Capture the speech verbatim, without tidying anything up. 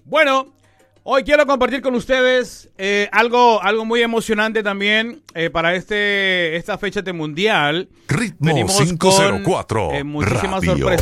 Bueno, hoy quiero compartir con ustedes eh, algo, algo muy emocionante también eh, para este esta fecha de mundial. Ritmo quinientos cuatro. Eh, muchísimas Radio. sorpresas.